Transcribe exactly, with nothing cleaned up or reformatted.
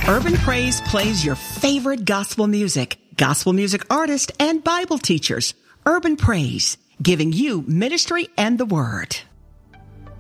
Urban Praise plays your favorite gospel music, gospel music artists, and Bible teachers. Urban Praise, giving you ministry and the word.